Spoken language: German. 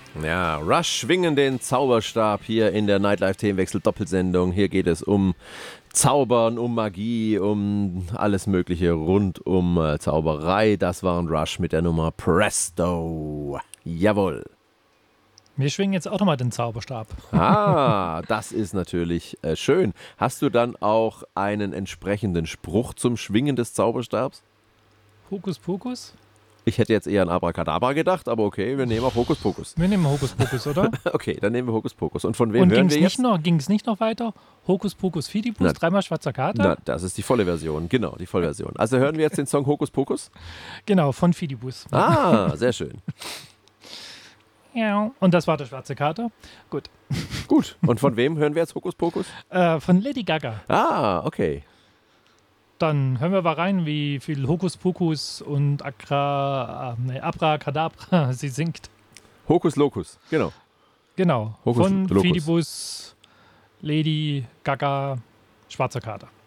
Ja, Rush schwingen den Zauberstab hier in der Nightlife-Themenwechsel-Doppelsendung. Hier geht es um Zaubern, um Magie, um alles Mögliche rund um Zauberei. Das waren Rush mit der Nummer Presto. Jawohl. Wir schwingen jetzt auch nochmal den Zauberstab. Ah, das ist natürlich schön. Hast du dann auch einen entsprechenden Spruch zum Schwingen des Zauberstabs? Hokus Pokus? Ich hätte jetzt eher an Abracadabra gedacht, aber okay, wir nehmen auch Hokus Pokus. Wir nehmen Hokus Pokus, oder? Okay, dann nehmen wir Hokus Pokus. Und von wem hören wir jetzt? Ging es nicht noch weiter? Hokus Pokus Fidibus, Na, dreimal schwarzer Kater? Na, das ist die volle Version, genau, die Vollversion. Also hören wir jetzt den Song Hokus Pokus? Genau, von Fidibus. Ah, sehr schön. Ja, und das war der schwarze Kater. Gut. Gut, und von wem hören wir jetzt Hokus Pokus? Von Lady Gaga. Ah, okay. Dann hören wir mal rein, wie viel Hokus Pokus und Abracadabra sie singt. Hokus Locus, genau. Genau, Hokus von Locus. Fidibus, Lady Gaga, schwarzer Kater.